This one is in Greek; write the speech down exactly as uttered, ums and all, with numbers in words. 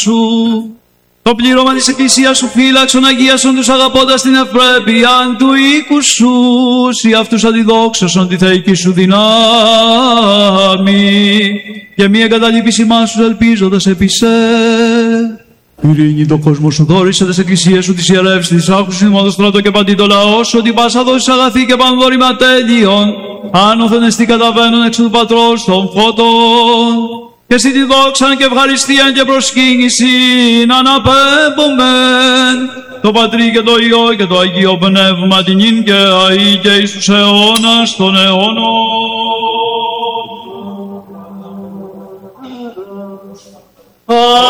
σου. Το πλήρωμα της Εκκλησίας σου φύλαξον, αγίασον τους αγαπώντας την ευπρέπεια του οίκου σου, σοι αυτούς αντιδόξωσον τη θεϊκή σου δυνάμει, και μη εγκαταλείπεις ημάς τους ελπίζοντας επί σε. Ειρήνη το κόσμο σου δόρισε τις εκκλησίες σου, τις ιερεύσεις, τις άκουσες, θυμόντος στρατό και παντή το λαό σου, ότι πάσα δώσεις αγαθή και πανδόρημα τέλειον, άνωθεν εστί καταβαίνουν εξ του Πατρός των φώτων. Και εσύ τη δόξαν και ευχαριστίαν και προσκύνησιν αναπέμπομεν το Πατρί και το Υιό και το Αγίο Πνεύμα την ίν και αεί και εις τους αιώνας των αιώνων. Α,